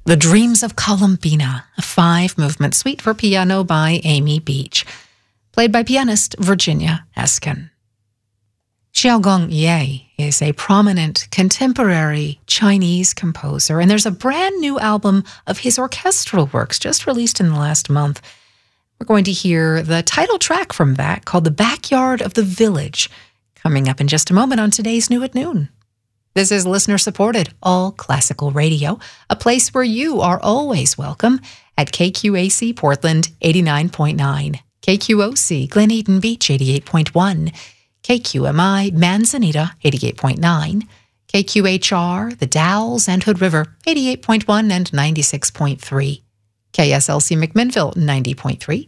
The Dreams of Columbina, a 5-movement suite for piano by Amy Beach, played by pianist Virginia Eskin. Xiaogong Ye is a prominent contemporary Chinese composer, and there's a brand new album of his orchestral works just released in the last month. We're going to hear the title track from that called The Backyard of the Village, coming up in just a moment on today's New at Noon. This is listener-supported, all classical radio, a place where you are always welcome at KQAC Portland 89.9, KQOC Glen Eden Beach 88.1, KQMI Manzanita 88.9, KQHR The Dalles and Hood River 88.1 and 96.3, KSLC McMinnville 90.3,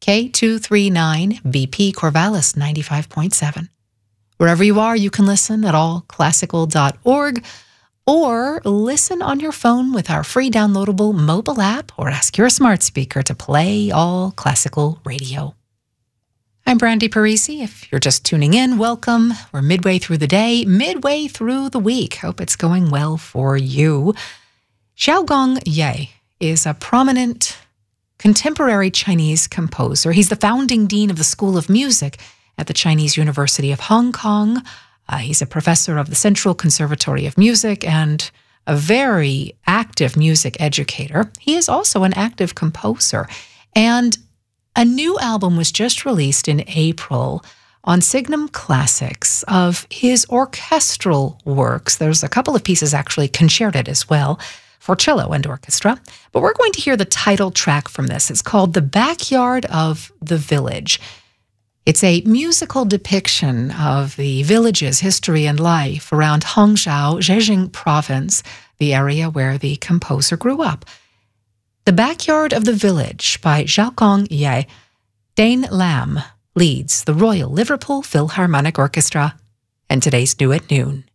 K239 BP Corvallis 95.7. Wherever you are, you can listen at allclassical.org or listen on your phone with our free downloadable mobile app or ask your smart speaker to play All Classical Radio. I'm Brandy Parisi. If you're just tuning in, welcome. We're midway through the day, midway through the week. Hope it's going well for you. Xiaogong Ye is a prominent contemporary Chinese composer. He's the founding dean of the School of Music at the Chinese University of Hong Kong. He's a professor of the Central Conservatory of Music and a very active music educator. He is also an active composer. And a new album was just released in April on Signum Classics of his orchestral works. There's a couple of pieces actually concerted as well for cello and orchestra. But we're going to hear the title track from this. It's called The Backyard of the Village. It's a musical depiction of the village's history and life around Hangzhou, Zhejiang Province, the area where the composer grew up. The Backyard of the Village by Xiaogong Ye. Dane Lamb leads the Royal Liverpool Philharmonic Orchestra, and today's New at Noon.